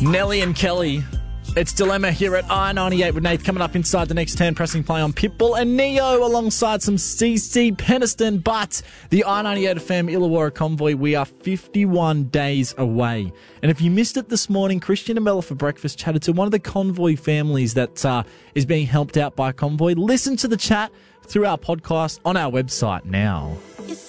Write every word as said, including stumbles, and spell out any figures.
Nelly and Kelly. It's Dilemma here at I ninety-eight with Nate coming up inside the next ten, pressing play on Pitbull and Neo alongside some C C Peniston. But the I ninety-eight F M Illawarra Convoy, we are fifty-one days away. And if you missed it this morning, Christian and Bella for breakfast chatted to one of the Convoy families that uh, is being helped out by Convoy. Listen to the chat through our podcast on our website now.